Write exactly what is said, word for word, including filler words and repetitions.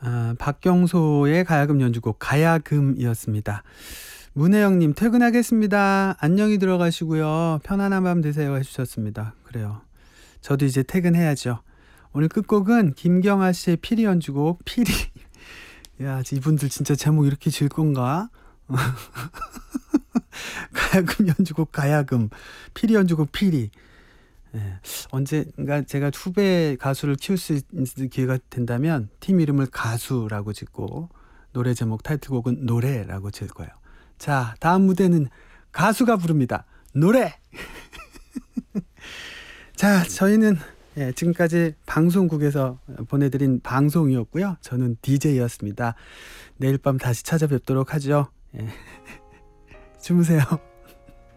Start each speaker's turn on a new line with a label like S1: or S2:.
S1: 아, 박경소의 가야금 연주곡 가야금이었습니다. 문혜영님 퇴근하겠습니다. 안녕히 들어가시고요. 편안한 밤 되세요 해주셨습니다. 그래요. 저도 이제 퇴근해야죠. 오늘 끝곡은 김경아 씨의 피리 연주곡 피리. 야, 이분들 진짜 제목 이렇게 질 건가? 가야금 연주곡 가야금, 피리 연주곡 피리. 예, 언젠가 제가 후배 가수를 키울 수 있는 기회가 된다면 팀 이름을 가수라고 짓고 노래 제목 타이틀곡은 노래라고 지을 거예요. 자, 다음 무대는 가수가 부릅니다. 노래! 자, 저희는 예, 지금까지 방송국에서 보내드린 방송이었고요. 저는 디제이였습니다. 내일 밤 다시 찾아뵙도록 하죠. 예. 주무세요.